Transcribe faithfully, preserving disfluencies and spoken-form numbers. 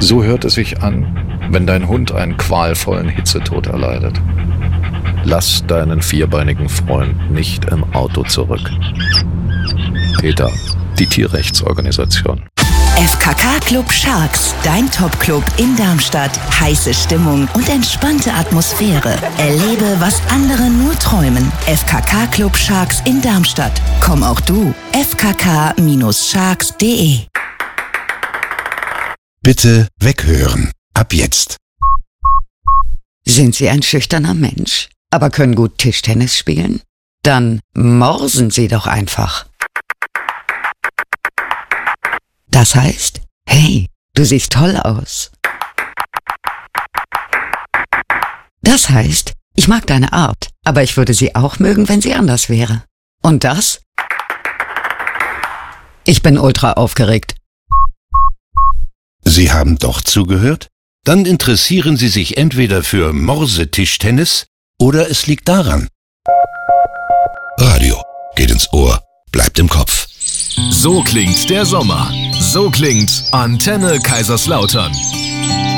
So hört es sich an, wenn dein Hund einen qualvollen Hitzetod erleidet. Lass deinen vierbeinigen Freund nicht im Auto zurück. PETA, die Tierrechtsorganisation. F K K Club Sharks, dein Top-Club in Darmstadt. Heiße Stimmung und entspannte Atmosphäre. Erlebe, was andere nur träumen. F K K Club Sharks in Darmstadt. Komm auch du. f k k Bindestrich sharks punkt de. Bitte weghören. Ab jetzt. Sind Sie ein schüchterner Mensch, aber können gut Tischtennis spielen? Dann morsen Sie doch einfach. Das heißt, hey, du siehst toll aus. Das heißt, ich mag deine Art, aber ich würde sie auch mögen, wenn sie anders wäre. Und das? Ich bin ultra aufgeregt. Sie haben doch zugehört? Dann interessieren Sie sich entweder für Morsetischtennis oder es liegt daran. Radio geht ins Ohr, bleibt im Kopf. So klingt der Sommer. So klingt Antenne Kaiserslautern.